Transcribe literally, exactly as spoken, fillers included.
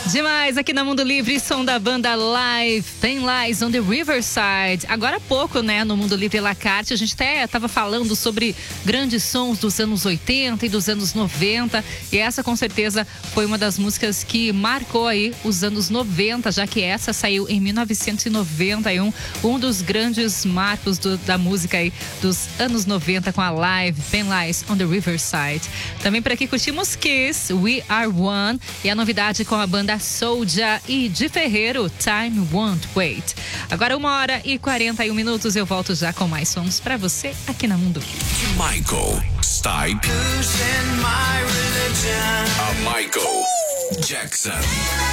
Demais aqui na Mundo Livre, som da banda Live, Ten Lies on the Riverside. Agora há pouco, né, no Mundo Livre Lacarte, a gente até estava falando sobre grandes sons dos anos oitenta e dos anos noventa. E essa, com certeza, foi uma das músicas que marcou aí os anos noventa, já que essa saiu em mil novecentos e noventa e um, um dos grandes marcos do, da música aí dos anos noventa com a Live, Ten Lies on the Riverside. Também por aqui curtimos Kiss, We Are One, e a novidade com a banda Soulja e de Ferreiro, Time Won't Wait. Agora uma hora e quarenta e um minutos, eu volto já com mais sons pra você aqui na Mundo. Michael Stipe. A Michael Jackson.